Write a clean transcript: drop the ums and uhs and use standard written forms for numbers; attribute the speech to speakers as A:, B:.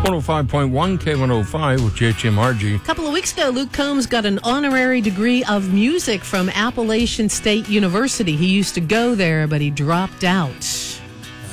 A: 105.1 K105 with JHMRG.
B: A couple of weeks ago, Luke Combs got an honorary degree of music from Appalachian State University. He used to go there, but he dropped out.